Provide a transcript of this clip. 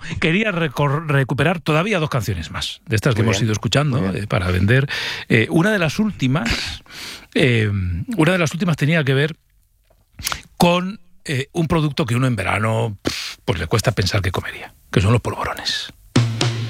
quería recuperar todavía 2 canciones más, de estas que Muy hemos bien, ido escuchando para vender. Una de las últimas tenía que ver con un producto que uno en verano pues le cuesta pensar que comería, que son los polvorones.